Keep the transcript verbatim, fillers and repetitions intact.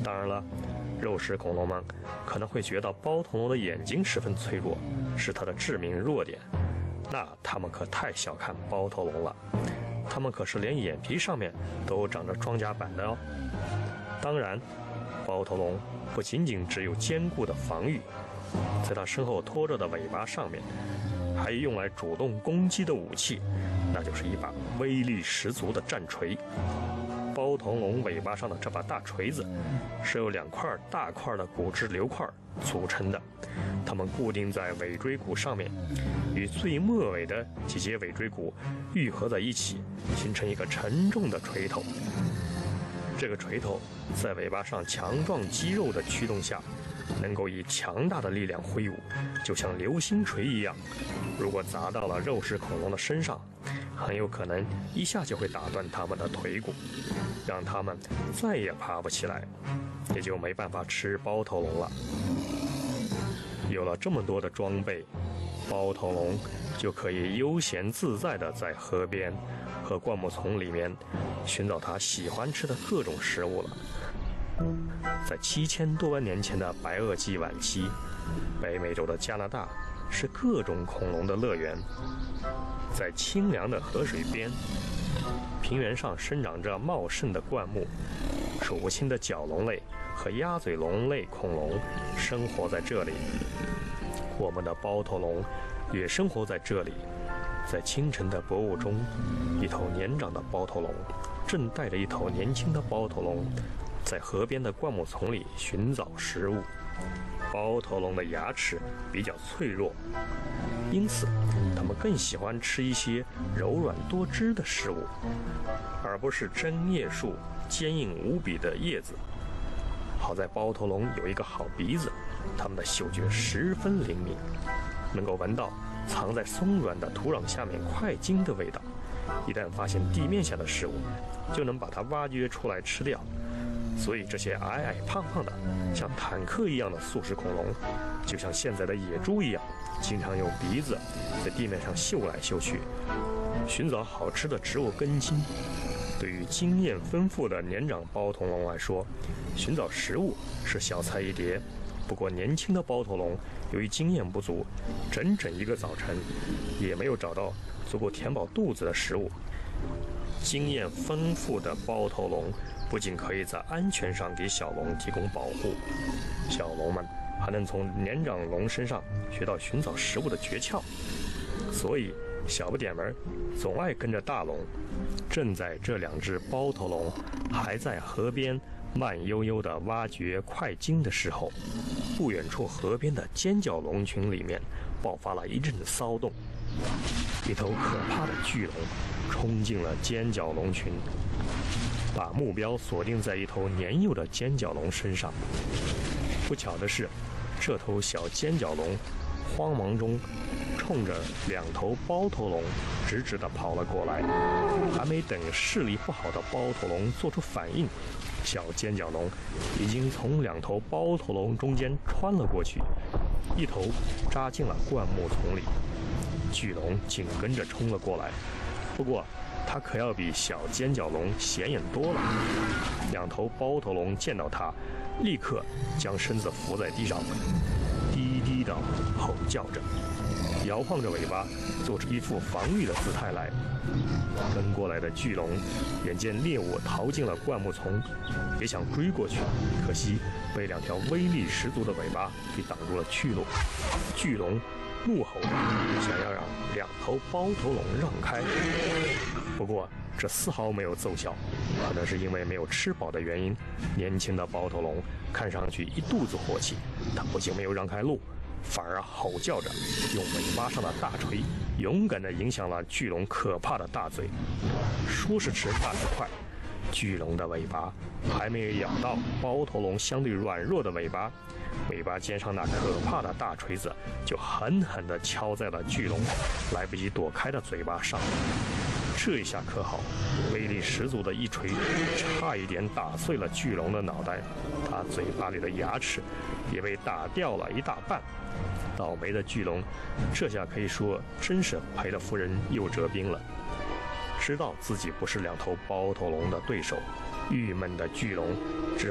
当然了，肉食恐龙们可能会觉得包头龙的眼睛十分脆弱，是它的致命弱点。那他们可太小看包头龙了，它们可是连眼皮上面都长着装甲板的哦。当然，包头龙不仅仅只有坚固的防御，在它身后拖着的尾巴上面，还有用来主动攻击的武器，那就是一把威力十足的战锤。包头龙尾巴上的这把大锤子是由两块大块的骨质瘤块组成的，它们固定在尾椎骨上面，与最末尾的几节尾椎骨愈合在一起，形成一个沉重的锤头。这个锤头在尾巴上强壮肌肉的驱动下，能够以强大的力量挥舞，就像流星锤一样。如果砸到了肉食恐龙的身上，很有可能一下就会打断它们的腿骨，让它们再也爬不起来，也就没办法吃包头龙了。有了这么多的装备，包头龙就可以悠闲自在地在河边和灌木丛里面寻找它喜欢吃的各种食物了。在七千多万年前的白垩纪晚期，北美洲的加拿大是各种恐龙的乐园。在清凉的河水边，平原上生长着茂盛的灌木，数不清的角龙类和鸭嘴龙类恐龙生活在这里。我们的包头龙也生活在这里。在清晨的薄雾中，一头年长的包头龙正带着一头年轻的包头龙在河边的灌木丛里寻找食物。包头龙的牙齿比较脆弱，因此它们更喜欢吃一些柔软多汁的食物，而不是针叶树坚硬无比的叶子。好在包头龙有一个好鼻子，它们的嗅觉十分灵敏，能够闻到藏在松软的土壤下面块茎的味道。一旦发现地面下的食物，就能把它挖掘出来吃掉。所以这些矮矮胖胖的像坦克一样的素食恐龙，就像现在的野猪一样，经常用鼻子在地面上嗅来嗅去，寻找好吃的植物根茎。对于经验丰富的年长包头龙来说，寻找食物是小菜一碟。不过年轻的包头龙由于经验不足，整整一个早晨也没有找到足够填饱肚子的食物。经验丰富的包头龙不仅可以在安全上给小龙提供保护，小龙们还能从年长龙身上学到寻找食物的诀窍。所以小不点们总爱跟着大龙。正在这两只包头龙还在河边慢悠悠地挖掘块茎的时候，不远处河边的尖角龙群里面爆发了一阵骚动。一头可怕的巨龙冲进了尖角龙群，把目标锁定在一头年幼的尖角龙身上。不巧的是，这头小尖角龙慌忙中冲着两头包头龙直直地跑了过来，还没等视力不好的包头龙做出反应，小尖角龙已经从两头包头龙中间穿了过去，一头扎进了灌木丛里。巨龙紧跟着冲了过来，不过它可要比小尖角龙显眼多了。两头包头龙见到它，立刻将身子伏在地上，低低地吼叫着，摇晃着尾巴，做出一副防御的姿态来。跟过来的巨龙眼见猎物逃进了灌木丛，也想追过去，可惜被两条威力十足的尾巴给挡住了去路。巨龙怒吼着，想要让两头包头龙让开，不过这丝毫没有奏效。可能是因为没有吃饱的原因，年轻的包头龙看上去一肚子火气，它不仅没有让开路，反而吼叫着，用尾巴上的大锤勇敢地迎向了巨龙可怕的大嘴。说时迟，那时快，巨龙的尾巴还没有咬到包头龙相对软弱的尾巴，尾巴尖上那可怕的大锤子就狠狠地敲在了巨龙来不及躲开的嘴巴上。这一下可好，威力十足的一锤差一点打碎了巨龙的脑袋，它嘴巴里的牙齿也被打掉了一大半。倒霉的巨龙这下可以说真是赔了夫人又折兵了。知道自己不是两头包头龙的对手，郁闷的巨龙